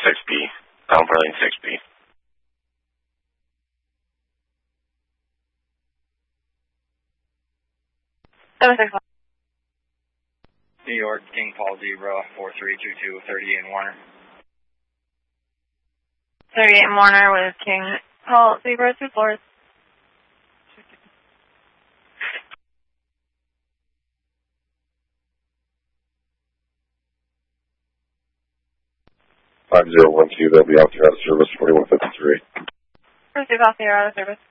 6B. Bound for lane 6B. New York, King Paul Zebra, 4322, 38 and Warner. 38 and Warner with King Paul Zebra, 2 floors. They'll be out there out of service, 4153. Pursuit off the air out of service.